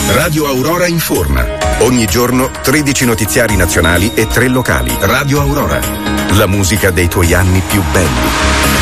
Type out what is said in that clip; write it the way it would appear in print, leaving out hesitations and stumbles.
Radio Aurora informa. Ogni giorno 13 notiziari nazionali e 3 locali. Radio Aurora. La musica dei tuoi anni più belli.